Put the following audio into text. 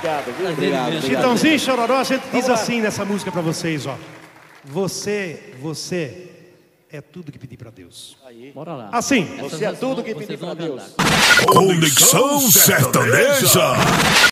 Obrigado, viu? Obrigado. Chitãozinho e Chororó, a gente diz assim nessa música pra vocês, ó. Você é tudo que pedir pra Deus. Aí. Bora lá. Assim. Você é tudo que pedir pra Deus. Conexão Sertaneja.